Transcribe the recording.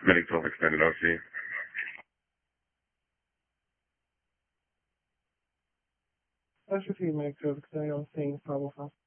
Medic 12 extended OC. That's your feedback to external things, Pablo Foster.